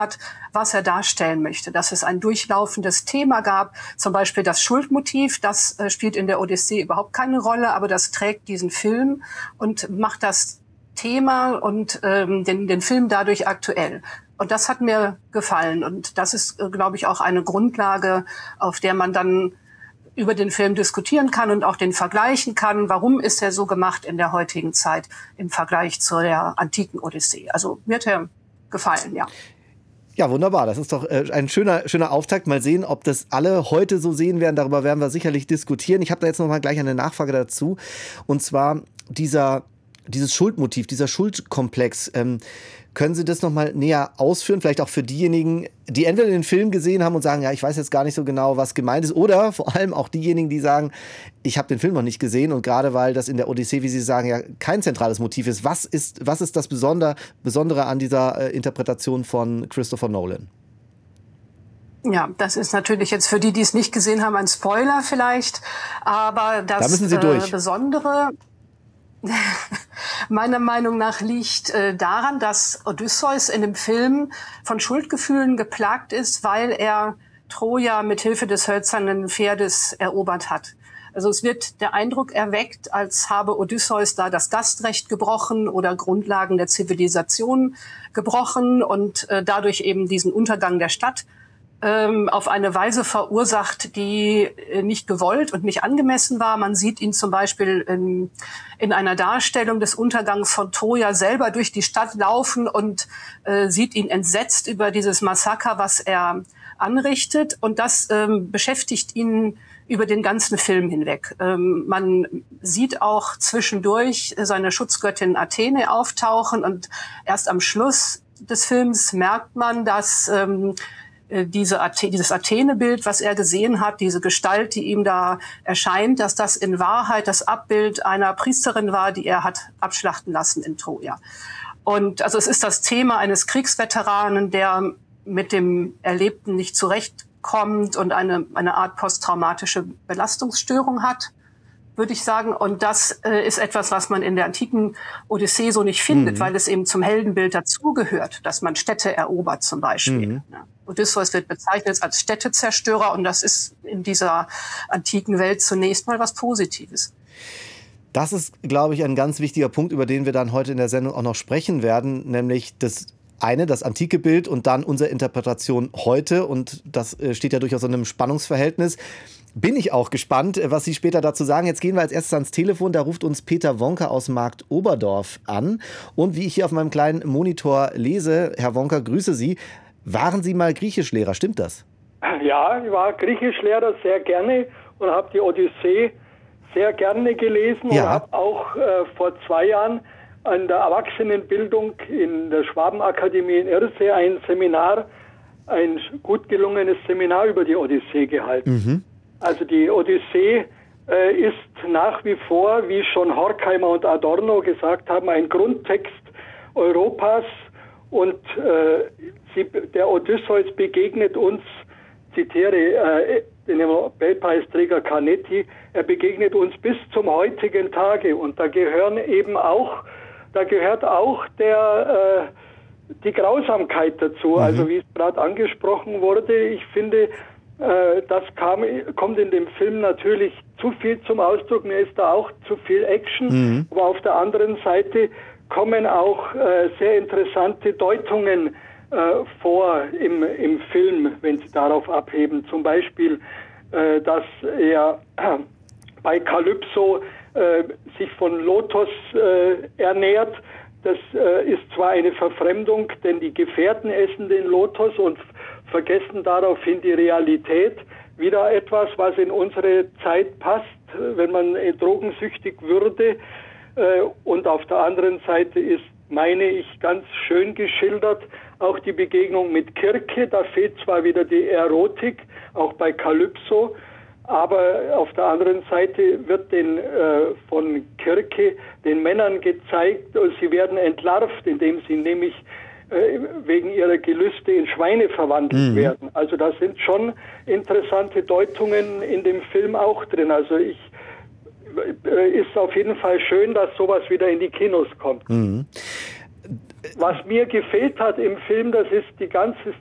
was er darstellen möchte. Dass es ein durchlaufendes Thema gab, zum Beispiel das Schuldmotiv, das spielt in der Odyssee überhaupt keine Rolle, aber das trägt diesen Film und macht das Thema und den Film dadurch aktuell. Und das hat mir gefallen. Und das ist, glaube ich, auch eine Grundlage, auf der man dann über den Film diskutieren kann und auch den vergleichen kann. Warum ist er so gemacht in der heutigen Zeit im Vergleich zu der antiken Odyssee? Also mir hat er gefallen, ja. Ja, wunderbar. Das ist doch ein schöner Auftakt. Mal sehen, ob das alle heute so sehen werden. Darüber werden wir sicherlich diskutieren. Ich habe da jetzt noch mal gleich eine Nachfrage dazu. Und zwar dieses Schuldmotiv, dieser Schuldkomplex. Können Sie das noch mal näher ausführen? Vielleicht auch für diejenigen, die entweder den Film gesehen haben und sagen, ja, ich weiß jetzt gar nicht so genau, was gemeint ist. Oder vor allem auch diejenigen, die sagen, ich habe den Film noch nicht gesehen. Und gerade weil das in der Odyssee, wie Sie sagen, ja kein zentrales Motiv ist. Was ist das Besondere an dieser Interpretation von Christopher Nolan? Ja, das ist natürlich jetzt für die es nicht gesehen haben, ein Spoiler vielleicht. Aber das da müssen Sie durch. Besondere meiner Meinung nach liegt daran, dass Odysseus in dem Film von Schuldgefühlen geplagt ist, weil er Troja mit Hilfe des hölzernen Pferdes erobert hat. Also es wird der Eindruck erweckt, als habe Odysseus da das Gastrecht gebrochen oder Grundlagen der Zivilisation gebrochen und dadurch eben diesen Untergang der Stadt auf eine Weise verursacht, die nicht gewollt und nicht angemessen war. Man sieht ihn zum Beispiel in einer Darstellung des Untergangs von Troja selber durch die Stadt laufen und sieht ihn entsetzt über dieses Massaker, was er anrichtet. Und das beschäftigt ihn über den ganzen Film hinweg. Man sieht auch zwischendurch seine Schutzgöttin Athene auftauchen und erst am Schluss des Films merkt man, dass dieses Athene-Bild, was er gesehen hat, diese Gestalt, die ihm da erscheint, dass das in Wahrheit das Abbild einer Priesterin war, die er hat abschlachten lassen in Troja. Und also es ist das Thema eines Kriegsveteranen, der mit dem Erlebten nicht zurechtkommt und eine Art posttraumatische Belastungsstörung hat, würde ich sagen. Und das ist etwas, was man in der antiken Odyssee so nicht findet, weil es eben zum Heldenbild dazugehört, dass man Städte erobert zum Beispiel. Ja. Odysseus wird bezeichnet als Städtezerstörer und das ist in dieser antiken Welt zunächst mal was Positives. Das ist, glaube ich, ein ganz wichtiger Punkt, über den wir dann heute in der Sendung auch noch sprechen werden, nämlich das antike Bild und dann unsere Interpretation heute. Und das steht ja durchaus in einem Spannungsverhältnis. Bin ich auch gespannt, was Sie später dazu sagen. Jetzt gehen wir als erstes ans Telefon. Da ruft uns Peter Wonka aus Marktoberdorf an. Und wie ich hier auf meinem kleinen Monitor lese, Herr Wonka, grüße Sie. Waren Sie mal Griechischlehrer, stimmt das? Ja, ich war Griechischlehrer sehr gerne und habe die Odyssee sehr gerne gelesen und habe auch vor 2 Jahren an der Erwachsenenbildung in der Schwabenakademie in Irsee ein gut gelungenes Seminar über die Odyssee gehalten. Also die Odyssee ist nach wie vor, wie schon Horkheimer und Adorno gesagt haben, ein Grundtext Europas und der Odysseus begegnet uns, zitiere den Nobelpreisträger Canetti, er begegnet uns bis zum heutigen Tage und da gehört auch die Grausamkeit dazu, also wie es gerade angesprochen wurde. Ich finde, das kommt in dem Film natürlich zu viel zum Ausdruck, mir ist da auch zu viel Action, aber auf der anderen Seite kommen auch sehr interessante Deutungen vor im Film, wenn Sie darauf abheben. Zum Beispiel, dass er bei Kalypso sich von Lotos ernährt. Das ist zwar eine Verfremdung, denn die Gefährten essen den Lotos und vergessen daraufhin die Realität. Wieder etwas, was in unsere Zeit passt, wenn man drogensüchtig würde. Und auf der anderen Seite ist, meine ich, ganz schön geschildert, auch die Begegnung mit Kirke. Da fehlt zwar wieder die Erotik, auch bei Kalypso, aber auf der anderen Seite wird von Kirke den Männern gezeigt, sie werden entlarvt, indem sie nämlich wegen ihrer Gelüste in Schweine verwandelt werden. Also da sind schon interessante Deutungen in dem Film auch drin. Also ist auf jeden Fall schön, dass sowas wieder in die Kinos kommt. Was mir gefehlt hat im Film, das ist die ganze